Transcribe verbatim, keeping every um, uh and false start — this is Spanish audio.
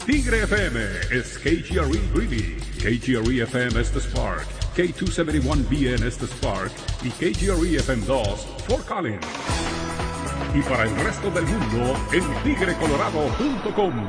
Tigre F M es K G R E Greeley, K G R E F M Estes Park, K doscientos setenta y uno B N Estes Park y K G R E F M dos Fort Collins. Y para el resto del mundo en tigre colorado punto com.